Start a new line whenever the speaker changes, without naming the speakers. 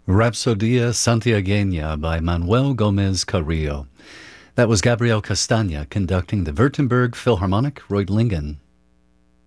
Rapsodia Santiagueña by Manuel Gomez Carrillo. That was Gabriel Castagna conducting the Württemberg Philharmonic Reutlingen